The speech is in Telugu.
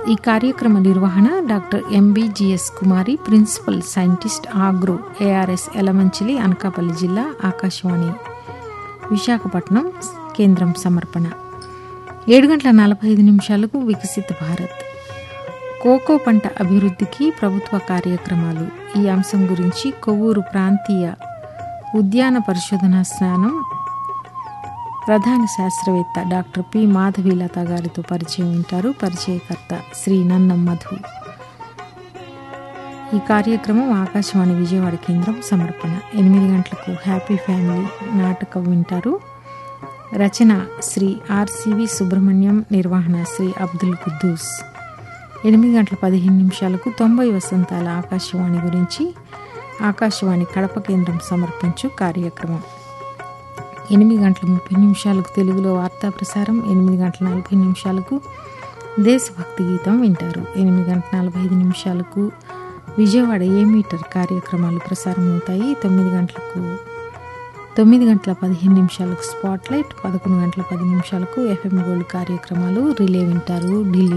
ఈ కార్యక్రమ నిర్వహణ డాక్టర్ ఎంబీజీఎస్ కుమారి, principal scientist, agro, ARS Yelamanchili, Anakapalli జిల్లా, ఆకాశవాణి విశాఖపట్నం కేంద్రం సమర్పణ. 7:45 వికసిత భారత్, కోకో పంట అభివృద్ధికి ప్రభుత్వ కార్యక్రమాలు. ఈ అంశం గురించి కొవ్వూరు ప్రాంతీయ ఉద్యాన పరిశోధనా స్థానం ప్రధాన శాస్త్రవేత్త డాక్టర్ పి మాధవీలత గారితో పరిచయం వింటారు. పరిచయకర్త శ్రీ నన్నం మధు. ఈ కార్యక్రమం ఆకాశవాణి విజయవాడ కేంద్రం సమర్పణ. 8 హ్యాపీ ఫ్యామిలీ నాటకం వింటారు. రచన శ్రీ ఆర్సివి సుబ్రహ్మణ్యం, నిర్వహణ శ్రీ అబ్దుల్ కుద్దూస్. 8:15 90 వసంతాల ఆకాశవాణి గురించి ఆకాశవాణి కడప కేంద్రం సమర్పించు కార్యక్రమం. 8:30 తెలుగులో వార్తా ప్రసారం. 8:40 దేశభక్తి గీతం వింటారు. 8:45 విజయవాడ ఏ మీటర్ కార్యక్రమాలు ప్రసారం అవుతాయి. 9:15 స్పాట్లైట్. 11:10 ఎఫ్ఎం గోల్డ్ కార్యక్రమాలు రిలే వింటారు. ఢిల్లీ